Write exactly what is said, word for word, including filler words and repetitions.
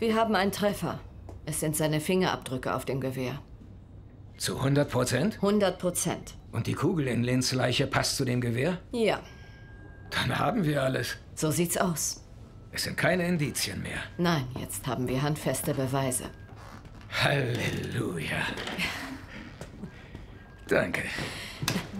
Wir haben einen Treffer. Es sind seine Fingerabdrücke auf dem Gewehr. Zu hundert Prozent? hundert Prozent. Und die Kugel in Lynns Leiche passt zu dem Gewehr? Ja. Dann haben wir alles. So sieht's aus. Es sind keine Indizien mehr. Nein, jetzt haben wir handfeste Beweise. Halleluja. Danke.